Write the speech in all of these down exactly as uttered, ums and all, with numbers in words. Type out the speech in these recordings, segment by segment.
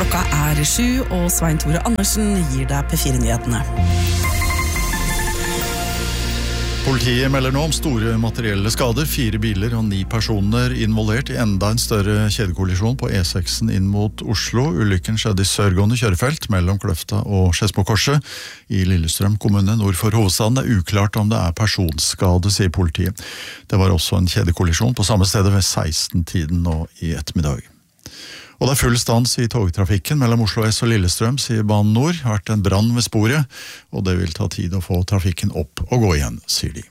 Klokka er sju, og Svein Tore Andersen gir deg P fire-nyhetene. Politiet melder nå om store materielle skader, fire biler og ni personer involvert i enda en større kjedekollisjon på E seks inn mot Oslo. Ulykken skjedde i sørgående kjørefelt mellom Kløfta og Skedsmokorset i Lillestrøm kommune nord for hovedstaden. Det er uklart om det er personskade, sier politiet. Det var også en kjedekollisjon på samme sted ved seksten-tiden nå i ettermiddag. Og det er full stans i togtrafikken mellom Oslo S og Lillestrøm, sier Bane Nor. Det har vært en brann ved sporet, og det vil ta tid å få trafikken opp og gå igjen, sier de.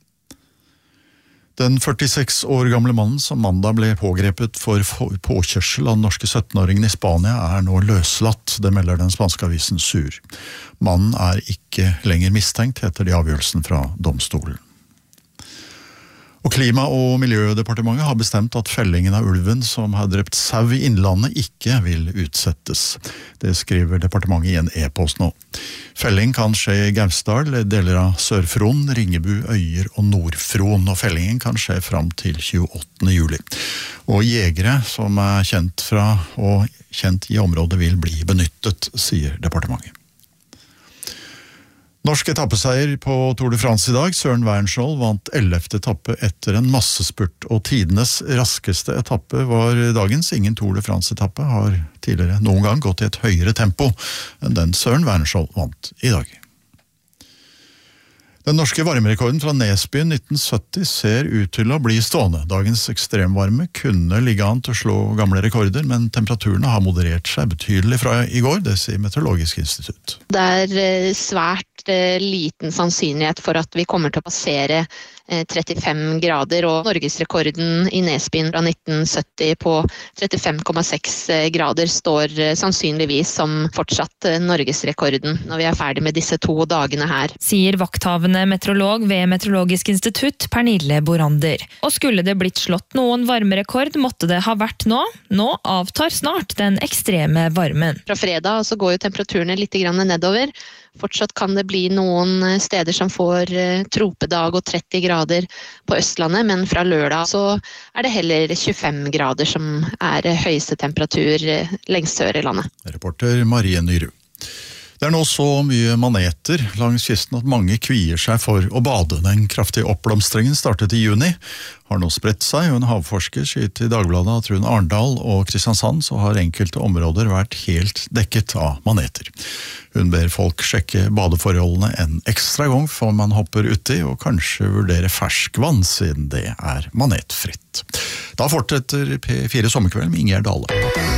Den førtiseks år gamle mannen som mandag ble pågrepet for påkjørsel av den norske sytten-åringen i Spania er nå løslatt, det melder den spanske avisen Sur. Mannen er ikke lenger mistenkt etter de avgjørelsen fra domstolen. Og Klima- og miljødepartementet har bestemt at fellingen av ulven som har drept sau i innlandet ikke vil utsettes. Det skriver departementet i en e-post nå. Felling kan skje i Gausdal, deler av Sør-Fron, Ringebu, Øyer og Nord-Fron, og fellingen kan skje fram til tjueåttende juli. Og jegere som er kjent fra og kjent i området vil bli benyttet, sier departementet. Norsk etappeseier på Tour de France i dag. Søren Wernskjold vant ellevte etappe etter en massespurt, og tidenes raskeste etappe var dagens. Ingen Tour de France-etappe har tidligere noen gang gått i et høyere tempo enn den Søren Wernskjold vant i dag. Den norske varmerekorden fra Nesbyen nitten sytti ser ut til å bli stående. Dagens ekstremvarme kunne ligge an til å slå gamle rekorder, men temperaturene har moderert seg betydelig fra i går, det sier Meteorologisk institutt. Det er svært liten sannsynlighet for at vi kommer til å passere trettifem grader, og norgesrekorden i Nesbyen fra nitten sytti på trettifem komma seks grader står sannsynligvis som fortsatt norgesrekorden når vi er ferdig med disse to dagene her. Sier vakthavende meteorolog ved Meteorologisk institutt, Pernille Borander. Og skulle det blitt slått noen varmerekord, måtte det ha vært nå. Nå avtar snart den ekstreme varmen. Fra fredag så går jo temperaturene litt grann nedover. Fortsatt kan det bli noen steder som får tropedag og tretti grader på Østlandet, men fra lørdag så er det heller tjuefem grader som er høyeste temperatur lengst sør i landet. Reporter Marie Nyrud. Det er nå så mye maneter langs kysten at mange kvier seg for å bade. Den kraftige oppblomstringen startet i juni, har nå spredt seg, og en havforsker sier til Dagbladet at rundt Arendal og Kristiansand så har enkelte områder vært helt dekket av maneter. Hun ber folk sjekke badeforholdene en ekstra gang før man hopper uti, og kanskje vurdere ferskvann siden det er manetfritt. Da fortsetter P fire Sommerkveld med Ingjerd Dale.